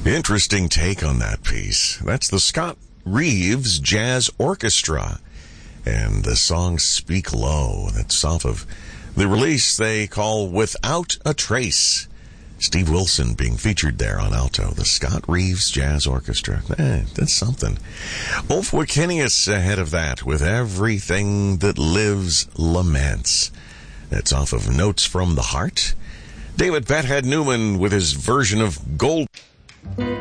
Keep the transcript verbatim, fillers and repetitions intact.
Interesting take on that piece. That's the Scott Reeves Jazz Orchestra. And the song Speak Low. That's off of the release they call Without a Trace. Steve Wilson being featured there on alto. The Scott Reeves Jazz Orchestra. Eh, that's something. Ulf Wikinius ahead of that with Everything That Lives Laments. That's off of Notes from the Heart. David Fathead Newman with his version of Gold.